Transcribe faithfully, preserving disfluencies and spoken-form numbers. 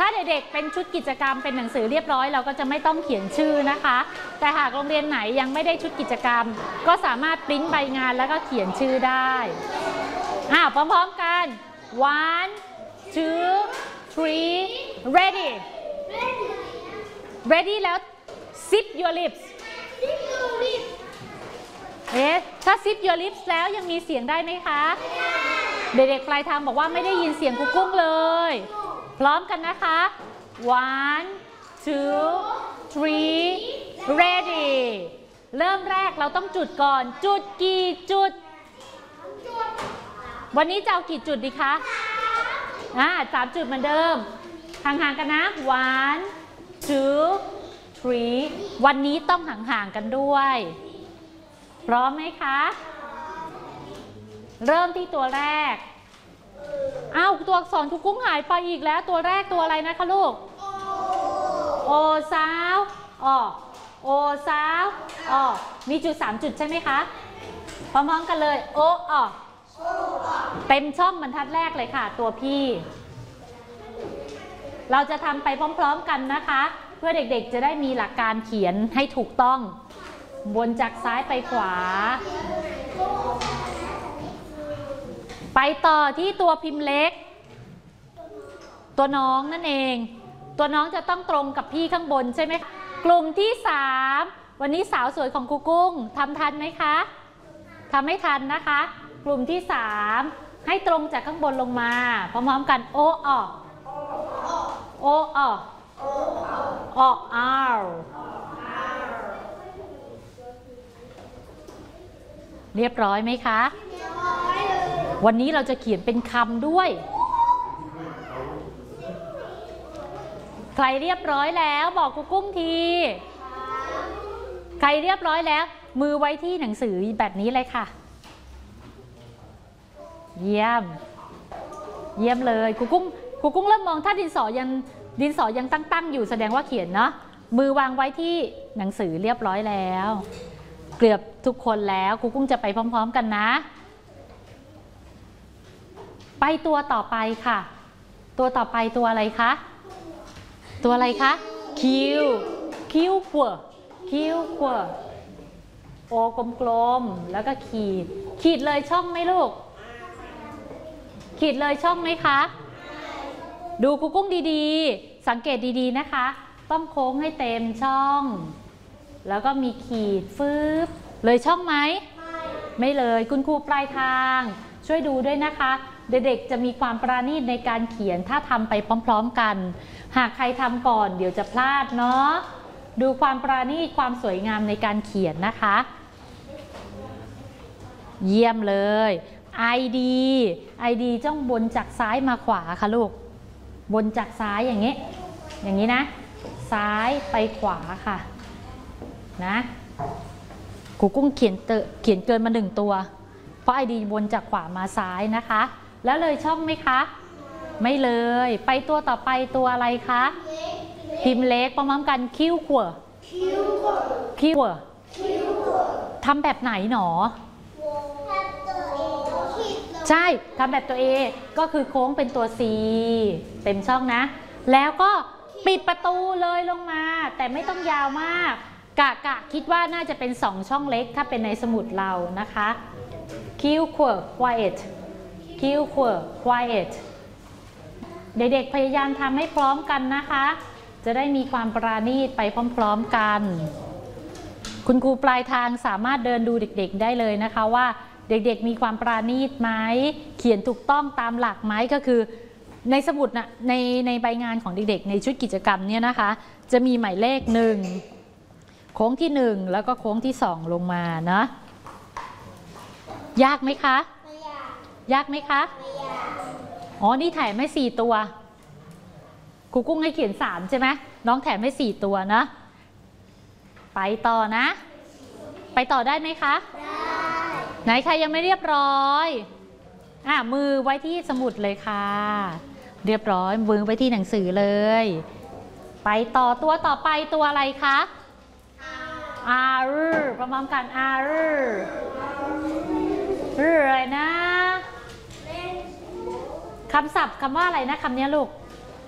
เด็กๆเป็นชุดกิจกรรมเป็นหนังสือเรียบร้อยเราก็จะไม่ต้องเขียนชื่อนะคะแต่หากโรงเรียนไหนยังไม่ได้ชุดกิจกรรมก็สามารถปริ้นใบงานแล้วก็เขียนชื่อได้อ้าวพร้อมๆกัน one two three ready ready แล้ว zip your lips เอ๊ะถ้า zip your lips แล้วยังมีเสียงได้ไหมคะเด็กๆปลายทางบอกว่าไม่ได้ยินเสียงกุ๊กกุ้งเลยพร้อมกันนะคะ one two three ready เริ่มแรกเราต้องจุดก่อนจุดกี่จุดวันนี้จะเอากี่จุดดีคะอ่าสามจุดเหมือนเดิมห่างๆกันนะ one two three วันนี้ต้องห่างๆกันด้วยพร้อมไหมคะเริ่มที่ตัวแรกอ้าวตัวอักษรกุ๊กกุ้งหายไปอีกแล้วตัวแรกตัวอะไรนะคะลูกโอสาวอ๋อโอสาวอ๋อมีจุดสามจุดใช่ไหมคะพร้อมๆกันเลยโออ๋อเต็มช่องบรรทัดแรกเลยค่ะตัวพี่เราจะทำไปพร้อมๆกันนะคะเพื่อเด็กๆจะได้มีหลักการเขียนให้ถูกต้องบนจากซ้ายไปขวาไปต่อที่ตัวพิมพ์เล็กตัวน้องนั่นเองตัวน้องจะต้องตรงกับพี่ข้างบนใช่ไหมกลุ่มที่สามวันนี้สาวสวยของครูกุ้งทำทันไหมคะทำไม่ทันนะคะกลุ่มที่สามให้ตรงจากข้างบนลงมาพร้อมๆกันโอออโอออออาเรียบร้อยไหมคะวันนี้เราจะเขียนเป็นคำด้วยใครเรียบร้อยแล้วบอกครูกุ้งทีใครเรียบร้อยแล้วมือไว้ที่หนังสือแบบนี้เลยค่ะเยี่ยมเยี่ยมเลยครูกุ้งครูกุ้งเริ่มมองถ้าดินสอยังดินสอยังตั้งๆอยู่แสดงว่าเขียนเนาะมือวางไว้ที่หนังสือเรียบร้อยแล้วเกือบทุกคนแล้วครูกุ้งจะไปพร้อมๆกันนะไปตัวต่อไปค่ะตัวต่อไปตัวอะไรคะตัวอะไรคะคิวคิวขวบคิวขวบโอกลมๆแล้วก็ขีดขีดเลยช่องไหมลูกขีดเลยช่องไหมคะดูครูกุ้งดีๆสังเกตดีๆนะคะต้องโค้งให้เต็มช่องแล้วก็มีขีดฟืบเลยช่องไหมไม่เลยคุณครูปลายทางช่วยดูด้วยนะคะเด็กๆจะมีความประณีตในการเขียนถ้าทำไปพร้อมๆกันหากใครทำก่อนเดี๋ยวจะพลาดเนาะดูความประณีตความสวยงามในการเขียนนะคะเยี่ยมเลย ไอ ดี ไอ ดี จ้องบนจากซ้ายมาขวาค่ะลูกบนจากซ้ายอย่างนี้อย่างนี้นะซ้ายไปขวาค่ะนะครูกุ้งเขียนเตเขียนเกินมาหนึ่งตัวเพราะ ไอ ดี บนจากขวามาซ้ายนะคะแล้วเลยช่องไหมคะไม่เลยไปตัวต่อไปตัวอะไรคะพิมพ์เล็กพร้อมๆกันคิ้วขวบคิ้วทำแบบไหนหนอใช่ทำแบบตัว A ก็คือโค้งเป็นตัว C เต็มช่องนะแล้วก็ปิดประตูเลยลงมาแต่ไม่ต้องยาวมากกะกะคิดว่าน่าจะเป็นสองช่องเล็กถ้าเป็นในสมุดเรานะคะคิ้วขวบ quiet คิ้วขวบ quiet เด็กๆพยายามทำให้พร้อมกันนะคะจะได้มีความประณีตไปพร้อมๆกันคุณครูปลายทางสามารถเดินดูเด็กๆได้เลยนะคะว่าเด็กๆมีความประณีตไหมเขียนถูกต้องตามหลักไหมก็คือในสมุดนะในในใบงานของเด็กๆในชุดกิจกรรมเนี่ยนะคะจะมีหมายเลขหนึ่งโค้งที่หนึ่งแล้วก็โค้งที่สองลงมานะยากไหมคะไม่ยากยากไหมคะไม่ยากอ๋อนี่แถมให้สี่ตัวครูกุ้งให้เขียนสามใช่ไหมน้องแถมให้สี่ตัวนะไปต่อนะไปต่อได้ไหมคะได้ไหนใครยังไม่เรียบร้อยอ่ะมือไว้ที่สมุดเลยค่ะเรียบร้อยมือไว้ที่หนังสือเลยไปต่อตัวต่อไปตัวอะไรคะอาร์ประมาณกันอาร์อะไรนะคำศัพท์คำว่าอะไรนะคำนี้ลูก